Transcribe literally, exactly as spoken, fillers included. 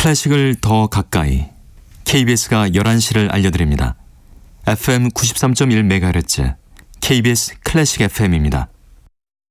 클래식을 더 가까이 케이비에스가 열한 시를 알려드립니다. 에프엠 구십삼 점 일 메가헤르츠 케이비에스 클래식 에프엠입니다.